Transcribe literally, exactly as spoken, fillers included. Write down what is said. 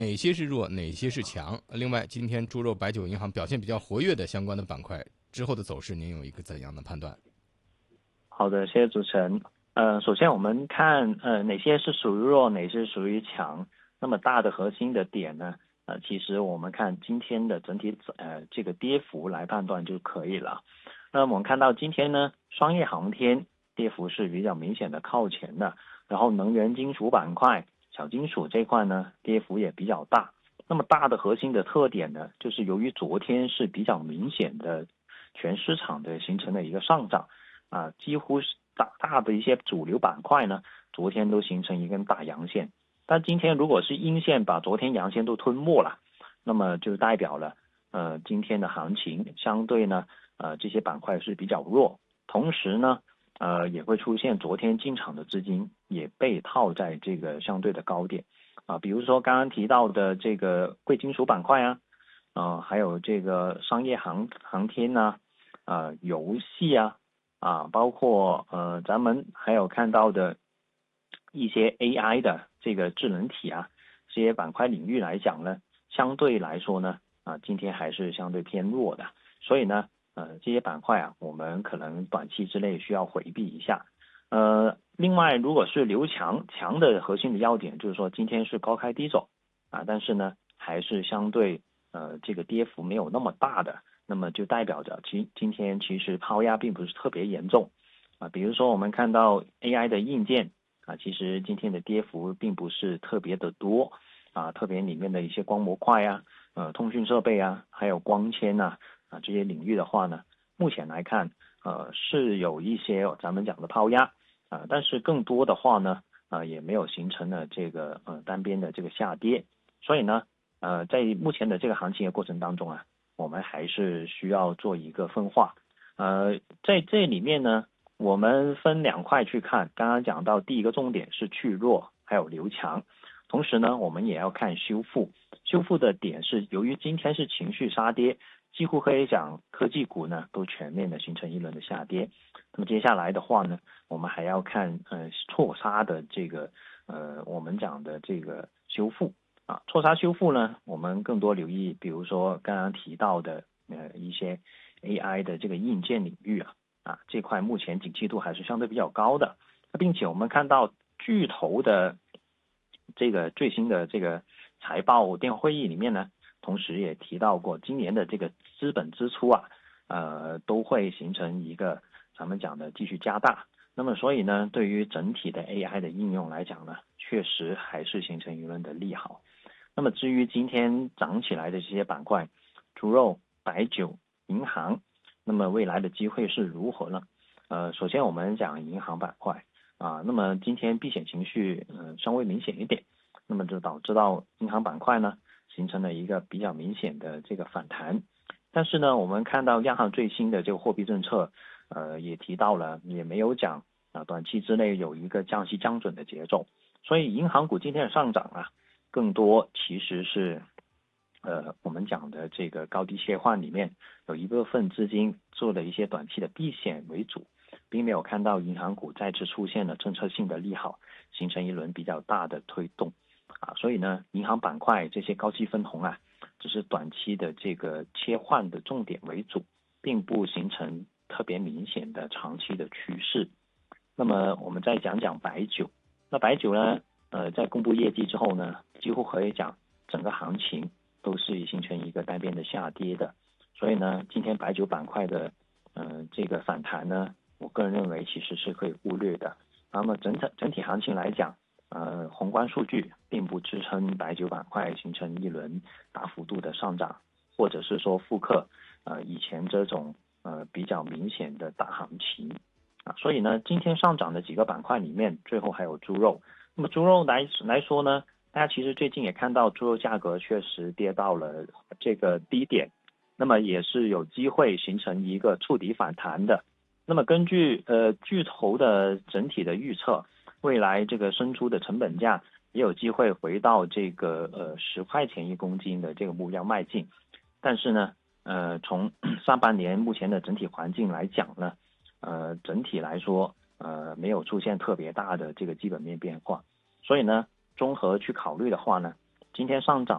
哪些是弱，哪些是强？另外，今天猪肉、白酒、银行表现比较活跃的相关的板块之后的走势，您有一个怎样的判断？ 好的，谢谢主持人。呃，首先我们看呃哪些是属于弱，哪些属于强。那么大的核心的点呢，呃，其实我们看今天的整体呃这个跌幅来判断就可以了。那么我们看到今天呢，商业航天跌幅是比较明显的靠前的，然后能源金属板块、小金属这块呢跌幅也比较大。那么大的核心的特点呢，就是由于昨天是比较明显的全市场的形成了一个上涨。啊，几乎是大大的一些主流板块呢，昨天都形成一根大阳线。但今天如果是阴线把昨天阳线都吞没了，那么就代表了呃今天的行情相对呢呃这些板块是比较弱，同时呢呃也会出现昨天进场的资金也被套在这个相对的高点啊，比如说刚刚提到的这个贵金属板块啊，呃还有这个商业航航天呐、啊，呃游戏啊。啊，包括呃，咱们还有看到的一些 A I 的这个智能体啊，这些板块领域来讲呢，相对来说呢，啊，今天还是相对偏弱的，所以呢，呃，这些板块啊，我们可能短期之内需要回避一下。呃，另外，如果是留强强的核心的要点，就是说今天是高开低走啊，但是呢，还是相对呃这个跌幅没有那么大的。那么就代表着其今天其实抛压并不是特别严重啊，比如说我们看到 A I 的硬件啊，其实今天的跌幅并不是特别的多啊，特别里面的一些光模块啊、呃通讯设备啊，还有光纤呐啊这些领域的话呢，目前来看呃是有一些咱们讲的抛压啊，但是更多的话呢呃也没有形成了这个呃单边的这个下跌，所以呢呃在目前的这个行情的过程当中啊。我们还是需要做一个分化。呃，在这里面呢，我们分两块去看。刚刚讲到第一个重点是去弱，还有留强。同时呢，我们也要看修复。修复的点是由于今天是情绪杀跌，几乎可以讲科技股呢都全面的形成一轮的下跌。那么接下来的话呢，我们还要看呃错杀的这个呃我们讲的这个修复。啊，错杀修复呢，我们更多留意，比如说刚刚提到的呃一些 A I 的这个硬件领域啊，啊这块目前景气度还是相对比较高的，并且我们看到巨头的这个最新的这个财报电话会议里面呢，同时也提到过今年的这个资本支出啊，呃都会形成一个咱们讲的继续加大。那么所以呢，对于整体的 A I 的应用来讲呢，确实还是形成一轮的利好。那么至于今天涨起来的这些板块，猪肉、白酒、银行，那么未来的机会是如何呢？呃，首先我们讲银行板块啊，那么今天避险情绪呃稍微明显一点，那么就导致到银行板块呢形成了一个比较明显的这个反弹。但是呢，我们看到央行最新的这个货币政策，呃，也提到了，也没有讲啊短期之内有一个降息降准的节奏，所以银行股今天的上涨啊。更多其实是，呃，我们讲的这个高低切换里面有一部分资金做的一些短期的避险为主，并没有看到银行股再次出现了政策性的利好，形成一轮比较大的推动，啊，所以呢，银行板块这些高息分红啊，只是短期的这个切换的重点为主，并不形成特别明显的长期的趋势。那么我们再讲讲白酒，那白酒呢？呃，在公布业绩之后呢，几乎可以讲整个行情都是形成一个单边的下跌的，所以呢，今天白酒板块的呃这个反弹呢，我个人认为其实是可以忽略的。那么整体整体行情来讲，呃，宏观数据并不支撑白酒板块形成一轮大幅度的上涨，或者是说复刻呃以前这种呃比较明显的大行情啊，所以呢，今天上涨的几个板块里面，最后还有猪肉。那么猪肉来来说呢，大家其实最近也看到猪肉价格确实跌到了这个低点，那么也是有机会形成一个触底反弹的。那么根据呃巨头的整体的预测，未来这个生猪的成本价也有机会回到这个呃十块钱一公斤的这个目标迈进。但是呢，呃从上半年目前的整体环境来讲呢，呃整体来说。呃，没有出现特别大的这个基本面变化，所以呢，综合去考虑的话呢， 今天上涨